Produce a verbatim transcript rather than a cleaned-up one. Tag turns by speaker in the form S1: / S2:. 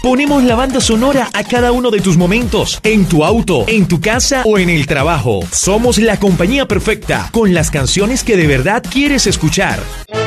S1: ponemos la banda sonora a cada uno de tus momentos, en tu auto, en tu casa o en el trabajo. Somos la compañía perfecta, con las canciones que de verdad quieres escuchar.